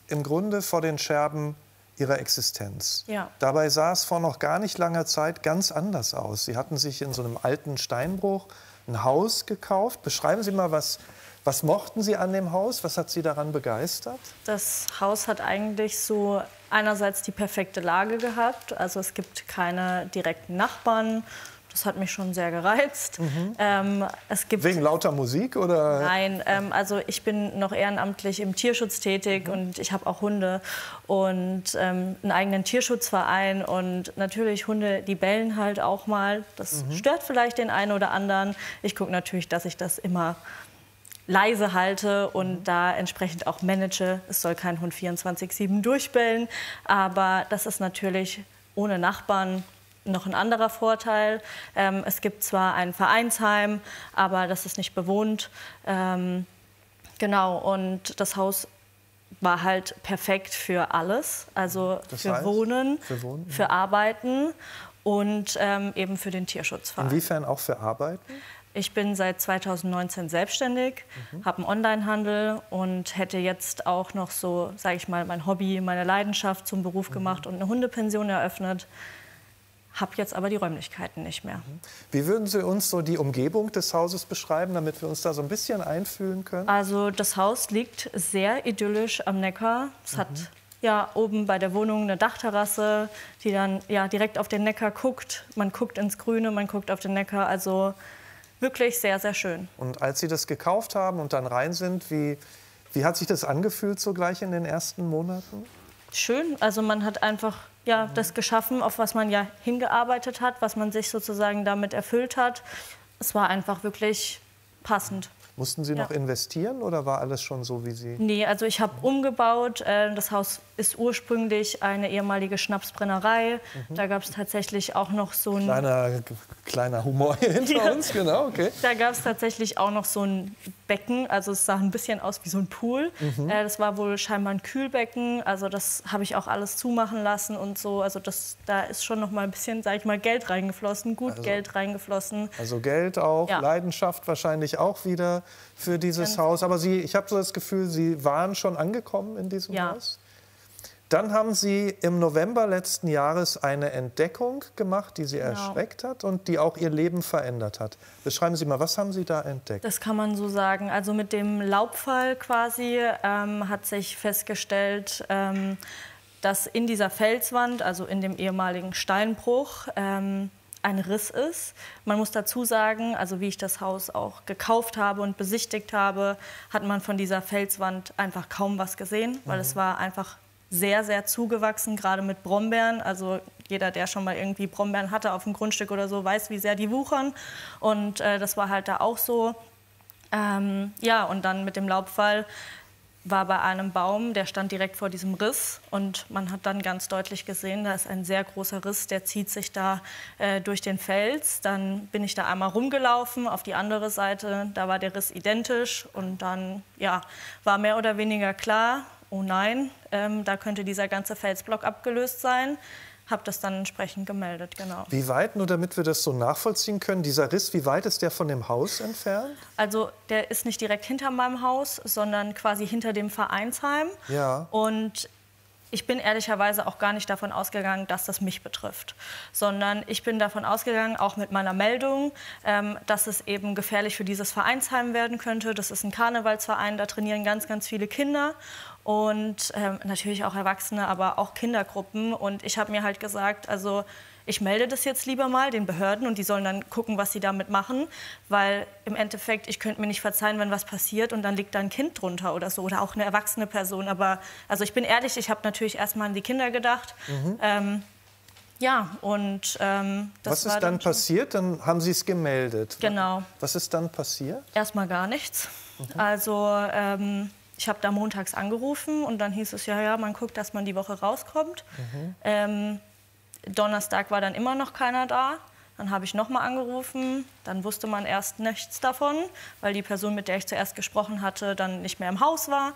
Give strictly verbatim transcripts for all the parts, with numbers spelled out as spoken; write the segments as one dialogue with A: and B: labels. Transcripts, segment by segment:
A: im Grunde vor den Scherben Ihrer Existenz.
B: Ja.
A: Dabei sah es vor noch gar nicht langer Zeit ganz anders aus. Sie hatten sich in so einem alten Steinbruch ein Haus gekauft. Beschreiben Sie mal, was, was mochten Sie an dem Haus? Was hat Sie daran begeistert?
B: Das Haus hat eigentlich so einerseits die perfekte Lage gehabt. Also es gibt keine direkten Nachbarn. Das hat mich schon sehr gereizt. Mhm. Ähm, es gibt
A: Wegen lauter Musik, oder?
B: Nein, ähm, also ich bin noch ehrenamtlich im Tierschutz tätig, mhm. und ich habe auch Hunde und ähm, einen eigenen Tierschutzverein. Und natürlich, Hunde, die bellen halt auch mal. Das mhm. stört vielleicht den einen oder anderen. Ich gucke natürlich, dass ich das immer leise halte und mhm. da entsprechend auch manage. Es soll kein Hund vierundzwanzig sieben durchbellen, aber das ist natürlich ohne Nachbarn noch ein anderer Vorteil. Ähm, es gibt zwar ein Vereinsheim, aber das ist nicht bewohnt. Ähm, genau, und das Haus war halt perfekt für alles. Also
A: das
B: für
A: heißt,
B: Wohnen,
A: für, Wohnen,
B: für Arbeiten und ähm, eben für den Tierschutzverein.
A: Inwiefern auch für Arbeiten?
B: Ich bin seit zweitausendneunzehn selbstständig, mhm. habe einen Onlinehandel und hätte jetzt auch noch so, sage ich mal, mein Hobby, meine Leidenschaft zum Beruf mhm. gemacht und eine Hundepension eröffnet. Habe jetzt aber die Räumlichkeiten nicht mehr.
A: Wie würden Sie uns so die Umgebung des Hauses beschreiben, damit wir uns da so ein bisschen einfühlen können?
B: Also das Haus liegt sehr idyllisch am Neckar. Es mhm. hat ja oben bei der Wohnung eine Dachterrasse, die dann ja direkt auf den Neckar guckt. Man guckt ins Grüne, man guckt auf den Neckar. Also wirklich sehr, sehr schön.
A: Und als Sie das gekauft haben und dann rein sind, wie, wie hat sich das angefühlt so gleich in den ersten Monaten?
B: Schön. Also man hat einfach ja, das geschaffen, auf was man ja hingearbeitet hat, was man sich sozusagen damit erfüllt hat. Es war einfach wirklich passend.
A: Mussten Sie noch
B: ja.
A: investieren oder war alles schon so, wie Sie...
B: Nee, also ich habe umgebaut. Das Haus ist ursprünglich eine ehemalige Schnapsbrennerei. Mhm. Da gab es tatsächlich auch noch so ein...
A: Kleiner, kleiner Humor hier hinter ja. uns, genau, okay.
B: Da gab es tatsächlich auch noch so ein Becken. Also es sah ein bisschen aus wie so ein Pool. Mhm. Das war wohl scheinbar ein Kühlbecken. Also das habe ich auch alles zumachen lassen und so. Also das, da ist schon noch mal ein bisschen, sag ich mal, Geld reingeflossen, gut also, Geld reingeflossen.
A: Also Geld auch, ja. Leidenschaft wahrscheinlich auch wieder für dieses Haus. Aber Sie, ich habe so das Gefühl, Sie waren schon angekommen in diesem
B: ja.
A: Haus. Dann haben Sie im November letzten Jahres eine Entdeckung gemacht, die Sie genau. erschreckt hat und die auch Ihr Leben verändert hat. Beschreiben Sie mal, was haben Sie da entdeckt?
B: Das kann man so sagen. Also mit dem Laubfall quasi ähm, hat sich festgestellt, ähm, dass in dieser Felswand, also in dem ehemaligen Steinbruch, ähm, ein Riss ist. Man muss dazu sagen, also wie ich das Haus auch gekauft habe und besichtigt habe, hat man von dieser Felswand einfach kaum was gesehen, weil mhm. es war einfach sehr, sehr zugewachsen, gerade mit Brombeeren. Also jeder, der schon mal irgendwie Brombeeren hatte auf dem Grundstück oder so, weiß, wie sehr die wuchern. Und äh, das war halt da auch so. Ähm, ja, und dann mit dem Laubfall war bei einem Baum, der stand direkt vor diesem Riss. Und man hat dann ganz deutlich gesehen, da ist ein sehr großer Riss, der zieht sich da äh, durch den Fels. Dann bin ich da einmal rumgelaufen auf die andere Seite, da war der Riss identisch. Und dann ja, war mehr oder weniger klar, oh nein, ähm, da könnte dieser ganze Felsblock abgelöst sein. Habe das dann entsprechend gemeldet, genau.
A: Wie weit, nur damit wir das so nachvollziehen können, dieser Riss, wie weit ist der von dem Haus entfernt?
B: Also der ist nicht direkt hinter meinem Haus, sondern quasi hinter dem Vereinsheim.
A: Ja.
B: Und ich bin ehrlicherweise auch gar nicht davon ausgegangen, dass das mich betrifft, sondern ich bin davon ausgegangen, auch mit meiner Meldung, ähm, dass es eben gefährlich für dieses Vereinsheim werden könnte. Das ist ein Karnevalsverein, da trainieren ganz, ganz viele Kinder und ähm, natürlich auch Erwachsene, aber auch Kindergruppen. Und ich habe mir halt gesagt, also ich melde das jetzt lieber mal den Behörden und die sollen dann gucken, was sie damit machen, weil im Endeffekt, ich könnte mir nicht verzeihen, wenn was passiert und dann liegt da ein Kind drunter oder so oder auch eine erwachsene Person. Aber also ich bin ehrlich, ich habe natürlich erst mal an die Kinder gedacht. Mhm. Ähm, ja, und ähm, das
A: Was ist
B: war
A: dann,
B: dann
A: passiert? Dann haben Sie es gemeldet.
B: Genau.
A: Was ist dann passiert?
B: Erstmal gar nichts. Mhm. Also ähm, ich habe da montags angerufen und dann hieß es, ja, ja, man guckt, dass man die Woche rauskommt. Mhm. Ähm, Donnerstag war dann immer noch keiner da. Dann habe ich noch mal angerufen. Dann wusste man erst nichts davon, weil die Person, mit der ich zuerst gesprochen hatte, dann nicht mehr im Haus war.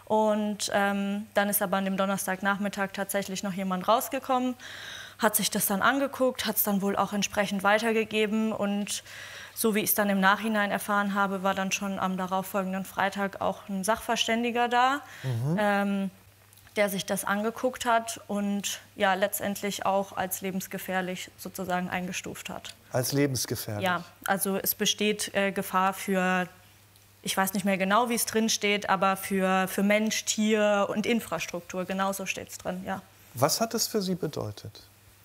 B: Und ähm, dann ist aber an dem Donnerstagnachmittag tatsächlich noch jemand rausgekommen, hat sich das dann angeguckt, hat es dann wohl auch entsprechend weitergegeben. Und so wie ich es dann im Nachhinein erfahren habe, war dann schon am darauffolgenden Freitag auch ein Sachverständiger da. Mhm. Ähm, der sich das angeguckt hat und ja letztendlich auch als lebensgefährlich sozusagen eingestuft hat.
A: Als lebensgefährlich?
B: Ja, also es besteht äh, Gefahr für, ich weiß nicht mehr genau, wie es drin steht, aber für, für Mensch, Tier und Infrastruktur, genauso steht es drin, ja.
A: Was hat es für Sie bedeutet?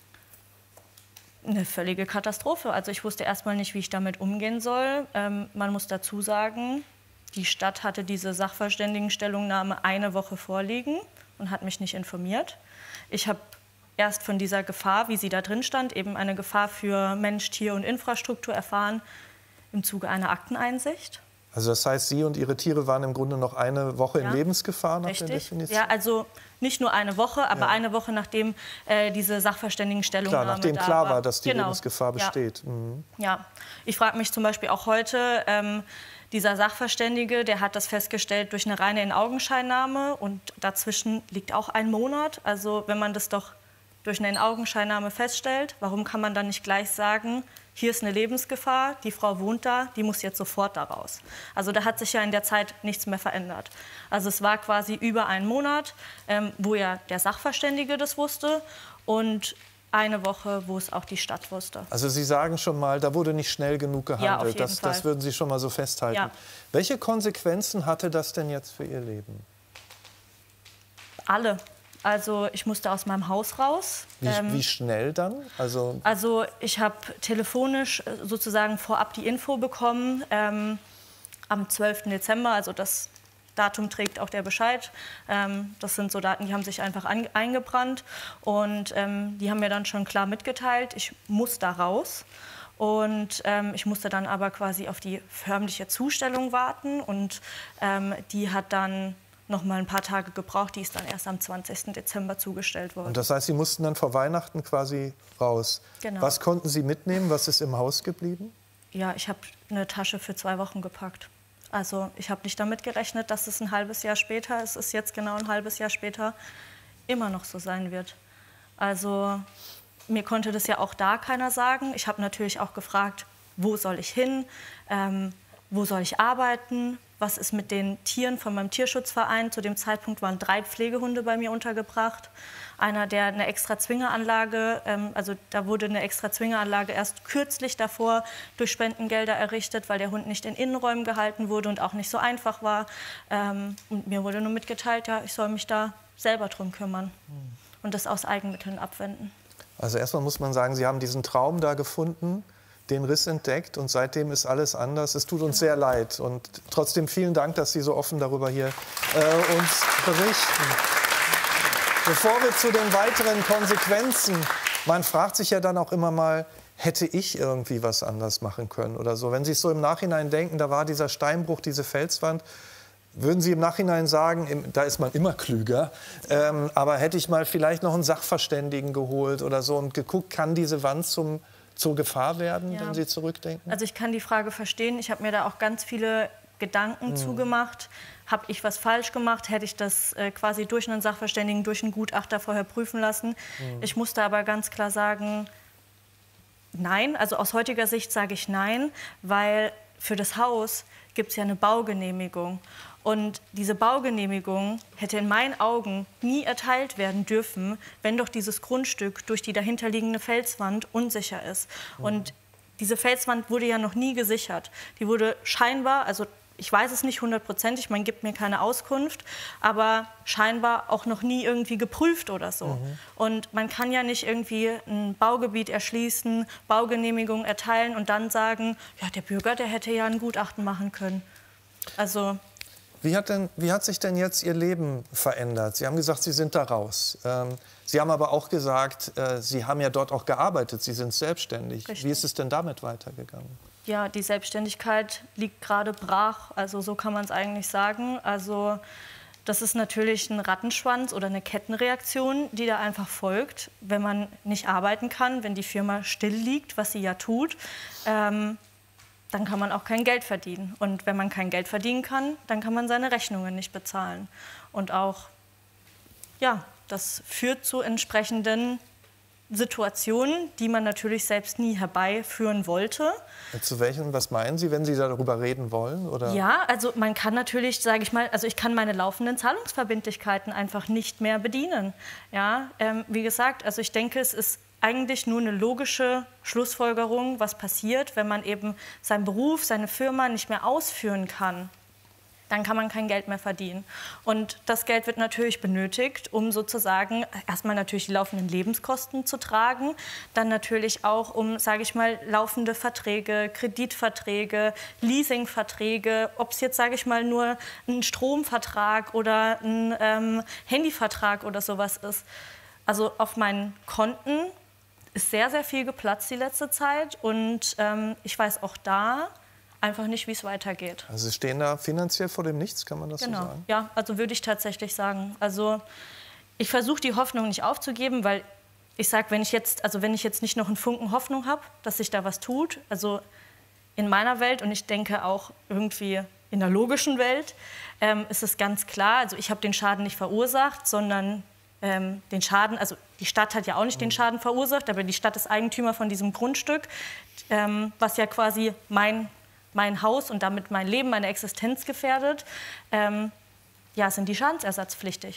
B: Eine völlige Katastrophe. Also ich wusste erstmal nicht, wie ich damit umgehen soll. Ähm, man muss dazu sagen, die Stadt hatte diese Sachverständigenstellungnahme eine Woche vorliegen und hat mich nicht informiert. Ich habe erst von dieser Gefahr, wie sie da drin stand, eben eine Gefahr für Mensch, Tier und Infrastruktur erfahren im Zuge einer Akteneinsicht.
A: Also das heißt, Sie und Ihre Tiere waren im Grunde noch eine Woche
B: Ja,
A: in Lebensgefahr nach
B: richtig.
A: der Definition?
B: Ja, also nicht nur eine Woche, aber
A: Ja.
B: eine Woche nachdem äh, diese Sachverständigenstellungnahme
A: Klar, nachdem
B: da
A: klar
B: war,
A: war, dass die
B: genau.
A: Lebensgefahr
B: Ja.
A: besteht. Mhm.
B: Ja, ich frage mich zum Beispiel auch heute, ähm, dieser Sachverständige, der hat das festgestellt durch eine reine In-Augenscheinnahme und dazwischen liegt auch ein Monat. Also wenn man das doch durch eine In-Augenscheinnahme feststellt, warum kann man dann nicht gleich sagen, hier ist eine Lebensgefahr, die Frau wohnt da, die muss jetzt sofort da raus. Also da hat sich ja in der Zeit nichts mehr verändert. Also es war quasi über einen Monat, ähm, wo ja der Sachverständige das wusste und eine Woche, wo es auch die Stadt wusste.
A: Also Sie sagen schon mal, da wurde nicht schnell genug gehandelt.
B: Ja, auf jeden
A: das, das
B: Fall.
A: würden Sie schon mal so festhalten.
B: Ja.
A: Welche Konsequenzen hatte das denn jetzt für Ihr Leben?
B: Alle. Also ich musste aus meinem Haus raus.
A: Wie,
B: Ähm,
A: wie schnell dann? Also,
B: Also ich habe telefonisch äh, sozusagen vorab die Info bekommen ähm, am zwölften Dezember, also das Datum trägt auch der Bescheid. Ähm, das sind so Daten, die haben sich einfach an, eingebrannt und ähm, die haben mir dann schon klar mitgeteilt, ich muss da raus. Und ähm, ich musste dann aber quasi auf die förmliche Zustellung warten und ähm, die hat dann noch mal ein paar Tage gebraucht. Die ist dann erst am zwanzigsten Dezember zugestellt worden.
A: und das heißt, Sie mussten dann vor Weihnachten quasi raus.
B: Genau.
A: Was konnten Sie mitnehmen? Was ist im Haus geblieben?
B: Ja, ich habe eine Tasche für zwei Wochen gepackt. Also ich habe nicht damit gerechnet, dass es ein halbes Jahr später, es ist jetzt genau ein halbes Jahr später, immer noch so sein wird. Also mir konnte das ja auch da keiner sagen. Ich habe natürlich auch gefragt, wo soll ich hin, ähm, wo soll ich arbeiten, was ist mit den Tieren von meinem Tierschutzverein. Zu dem Zeitpunkt waren drei Pflegehunde bei mir untergebracht. Einer, der eine extra Zwingeranlage, ähm, also da wurde eine extra Zwingeranlage erst kürzlich davor durch Spendengelder errichtet, weil der Hund nicht in Innenräumen gehalten wurde und auch nicht so einfach war. Ähm, und mir wurde nur mitgeteilt, ja, ich soll mich da selber drum kümmern und das aus Eigenmitteln abwenden.
A: Also erstmal muss man sagen, Sie haben diesen Traum da gefunden, den Riss entdeckt und seitdem ist alles anders. Es tut uns sehr leid und trotzdem vielen Dank, dass Sie so offen darüber hier äh, uns berichten. Bevor wir zu den weiteren Konsequenzen, man fragt sich ja dann auch immer mal, hätte ich irgendwie was anders machen können oder so. Wenn Sie es so im Nachhinein denken, da war dieser Steinbruch, diese Felswand, würden Sie im Nachhinein sagen, im, da ist man immer klüger, ähm, aber hätte ich mal vielleicht noch einen Sachverständigen geholt oder so und geguckt, kann diese Wand zum, zur Gefahr werden,
B: Ja.
A: wenn Sie zurückdenken?
B: Also ich kann die Frage verstehen. Ich habe mir da auch ganz viele Gedanken
A: Mhm.
B: zugemacht. Habe ich was falsch gemacht? Hätte ich das äh, quasi durch einen Sachverständigen, durch einen Gutachter vorher prüfen lassen?
A: Mhm.
B: Ich musste aber ganz klar sagen, nein. Also aus heutiger Sicht sage ich nein, weil für das Haus gibt es ja eine Baugenehmigung. Und diese Baugenehmigung hätte in meinen Augen nie erteilt werden dürfen, wenn doch dieses Grundstück durch die dahinterliegende Felswand unsicher ist. Und diese Felswand wurde ja noch nie gesichert. Die wurde scheinbar, also ich weiß es nicht hundertprozentig, man gibt mir keine Auskunft, aber scheinbar auch noch nie irgendwie geprüft oder so. Mhm. Und man kann ja nicht irgendwie ein Baugebiet erschließen, Baugenehmigung erteilen und dann sagen, ja, der Bürger, der hätte ja ein Gutachten machen können. Also
A: Wie hat, denn, wie hat sich denn jetzt Ihr Leben verändert? Sie haben gesagt, Sie sind da raus. Ähm, Sie haben aber auch gesagt, äh, Sie haben ja dort auch gearbeitet, Sie sind selbstständig.
B: Richtig.
A: Wie ist es denn damit weitergegangen?
B: Ja, die Selbstständigkeit liegt gerade brach, also so kann man es eigentlich sagen. Also das ist natürlich ein Rattenschwanz oder eine Kettenreaktion, die da einfach folgt, wenn man nicht arbeiten kann, wenn die Firma still liegt, was sie ja tut. Ähm, dann kann man auch kein Geld verdienen. Und wenn man kein Geld verdienen kann, dann kann man seine Rechnungen nicht bezahlen. Und auch, ja, das führt zu entsprechenden Situationen, die man natürlich selbst nie herbeiführen wollte.
A: Zu welchen, was meinen Sie, wenn Sie darüber reden wollen? Oder?
B: Ja, also man kann natürlich, sage ich mal, also ich kann meine laufenden Zahlungsverbindlichkeiten einfach nicht mehr bedienen. Ja, ähm, wie gesagt, also ich denke, es ist eigentlich nur eine logische Schlussfolgerung, was passiert, wenn man eben seinen Beruf, seine Firma nicht mehr ausführen kann. Dann kann man kein Geld mehr verdienen. Und das Geld wird natürlich benötigt, um sozusagen erstmal natürlich die laufenden Lebenskosten zu tragen, dann natürlich auch um, sage ich mal, laufende Verträge, Kreditverträge, Leasingverträge, ob es jetzt, sage ich mal, nur ein Stromvertrag oder ein ähm, Handyvertrag oder sowas ist. Also auf meinen Konten ist sehr, sehr viel geplatzt die letzte Zeit und ähm, ich weiß auch da einfach nicht, wie es weitergeht.
A: Also Sie stehen da finanziell vor dem Nichts, kann man das
B: genau.
A: so sagen?
B: Ja, also würde ich tatsächlich sagen. Also ich versuche die Hoffnung nicht aufzugeben, weil ich sage, wenn ich jetzt, also wenn ich jetzt nicht noch einen Funken Hoffnung habe, dass sich da was tut, also in meiner Welt und ich denke auch irgendwie in der logischen Welt, ähm, ist es ganz klar, also ich habe den Schaden nicht verursacht, sondern ähm, den Schaden, also die Stadt hat ja auch nicht den Schaden verursacht, aber die Stadt ist Eigentümer von diesem Grundstück, ähm, was ja quasi mein mein Haus und damit mein Leben, meine Existenz gefährdet, ähm, ja, sind die schadensersatzpflichtig.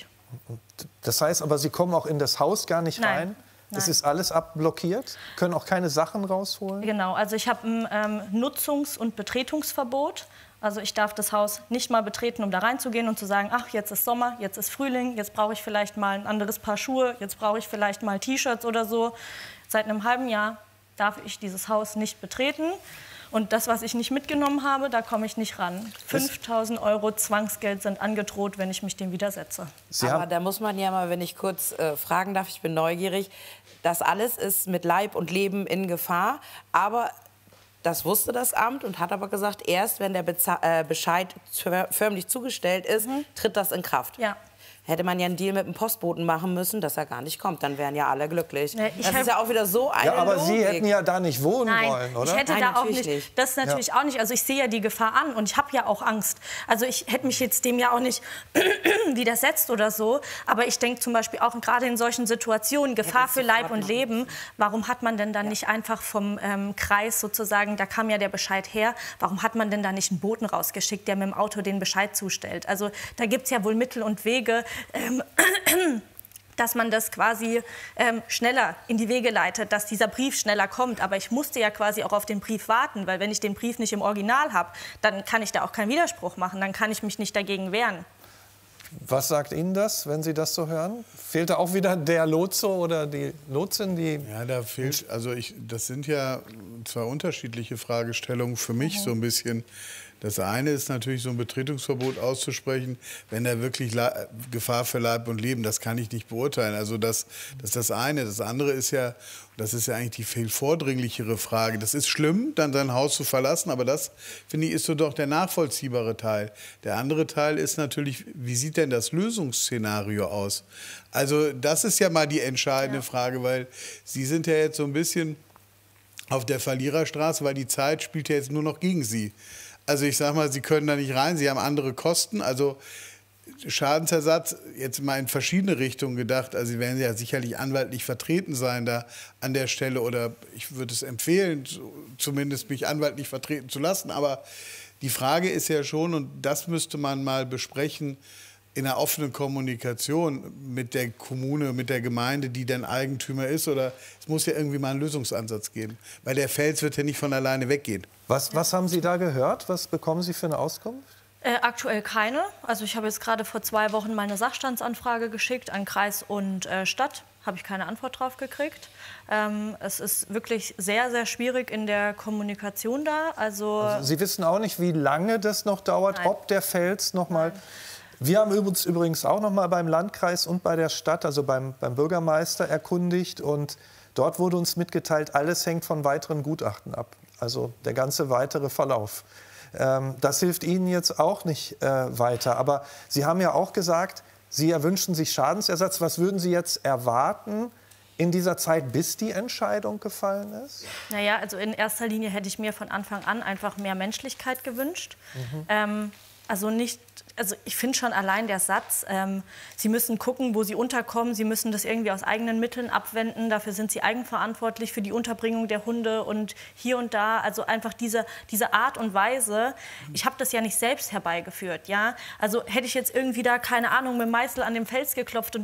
A: Das heißt aber, Sie kommen auch in das Haus gar nicht
B: Nein.
A: rein?
B: Nein.
A: Es ist alles abblockiert? Können auch keine Sachen rausholen?
B: Genau, also ich habe ein ähm, Nutzungs- und Betretungsverbot. Also ich darf das Haus nicht mal betreten, um da reinzugehen und zu sagen, ach, jetzt ist Sommer, jetzt ist Frühling, jetzt brauche ich vielleicht mal ein anderes Paar Schuhe, jetzt brauche ich vielleicht mal T-Shirts oder so. Seit einem halben Jahr darf ich dieses Haus nicht betreten. Und das, was ich nicht mitgenommen habe, da komme ich nicht ran. fünftausend Euro Zwangsgeld sind angedroht, wenn ich mich dem widersetze.
A: Sie
C: Aber
A: haben
C: da muss man ja mal, wenn ich kurz äh, fragen darf, ich bin neugierig, das alles ist mit Leib und Leben in Gefahr, aber das wusste das Amt und hat aber gesagt, erst wenn der Beza äh, Bescheid förmlich zugestellt ist, mhm. tritt das in Kraft.
B: Ja.
C: Hätte man ja einen Deal mit dem Postboten machen müssen, dass er gar nicht kommt. Dann wären ja alle glücklich.
B: Nee,
C: das ist ja auch wieder so eine
A: Ja, aber
C: Logik.
A: Sie hätten ja da nicht wohnen
B: Nein,
A: wollen, oder?
B: ich hätte
C: Nein,
B: da auch
C: natürlich
B: nicht,
C: nicht.
B: das natürlich
A: Ja.
B: auch nicht. Also ich sehe ja die Gefahr an und ich habe ja auch Angst. Also ich hätte mich jetzt dem ja auch nicht widersetzt oder so. Aber ich denke zum Beispiel auch gerade in solchen Situationen, Gefahr für Leib und Leben, warum hat man denn dann ja. nicht einfach vom ähm, Kreis sozusagen, da kam ja der Bescheid her, warum hat man denn da nicht einen Boten rausgeschickt, der mit dem Auto den Bescheid zustellt? Also da gibt es ja wohl Mittel und Wege, ähm, dass man das quasi ähm, schneller in die Wege leitet, dass dieser Brief schneller kommt. Aber ich musste ja quasi auch auf den Brief warten, weil wenn ich den Brief nicht im Original habe, dann kann ich da auch keinen Widerspruch machen, dann kann ich mich nicht dagegen wehren.
A: Was sagt Ihnen das, wenn Sie das so hören? Fehlt da auch wieder der Lotse oder die Lotsin? Die
D: ja, da fehlt, also ich, das sind ja zwei unterschiedliche Fragestellungen für mich mhm. so ein bisschen. Das eine ist natürlich, so ein Betretungsverbot auszusprechen, wenn da wirklich Gefahr für Leib und Leben, das kann ich nicht beurteilen. Also das, das ist das eine. Das andere ist ja, das ist ja eigentlich die viel vordringlichere Frage. Das ist schlimm, dann sein Haus zu verlassen, aber das, finde ich, ist so doch der nachvollziehbare Teil. Der andere Teil ist natürlich, wie sieht denn das Lösungsszenario aus? Also das ist ja mal die entscheidende ja. Frage, weil Sie sind ja jetzt so ein bisschen auf der Verliererstraße, weil die Zeit spielt ja jetzt nur noch gegen Sie. Also ich sag mal, Sie können da nicht rein, Sie haben andere Kosten. Also Schadensersatz, jetzt mal in verschiedene Richtungen gedacht. Also Sie werden ja sicherlich anwaltlich vertreten sein da an der Stelle. Oder ich würde es empfehlen, zumindest mich anwaltlich vertreten zu lassen. Aber die Frage ist ja schon, und das müsste man mal besprechen, in einer offenen Kommunikation mit der Kommune, mit der Gemeinde, die dann Eigentümer ist. Oder es muss ja irgendwie mal einen Lösungsansatz geben. Weil der Fels wird ja nicht von alleine weggehen.
A: Was, was haben Sie da gehört? Was bekommen Sie für eine Auskunft?
B: Äh, aktuell keine. Also ich habe jetzt gerade vor zwei Wochen meine Sachstandsanfrage geschickt an Kreis und äh, Stadt. Habe ich keine Antwort drauf gekriegt. Ähm, es ist wirklich sehr, sehr schwierig in der Kommunikation da. Also,
A: also Sie wissen auch nicht, wie lange das noch dauert,
B: Nein.
A: ob der Fels noch mal... Wir haben uns übrigens auch noch mal beim Landkreis und bei der Stadt, also beim, beim Bürgermeister, erkundigt. Und dort wurde uns mitgeteilt, alles hängt von weiteren Gutachten ab. Also der ganze weitere Verlauf. Ähm, das hilft Ihnen jetzt auch nicht äh, weiter. Aber Sie haben ja auch gesagt, Sie erwünschen sich Schadensersatz. Was würden Sie jetzt erwarten in dieser Zeit, bis die Entscheidung gefallen ist?
B: Naja, also in erster Linie hätte ich mir von Anfang an einfach mehr Menschlichkeit gewünscht. Mhm. Ähm, Also nicht, also ich finde schon allein der Satz, ähm, Sie müssen gucken, wo Sie unterkommen, Sie müssen das irgendwie aus eigenen Mitteln abwenden, dafür sind Sie eigenverantwortlich für die Unterbringung der Hunde und hier und da, also einfach diese, diese Art und Weise, ich habe das ja nicht selbst herbeigeführt, ja, also hätte ich jetzt irgendwie da, keine Ahnung, mit dem Meißel an dem Fels geklopft und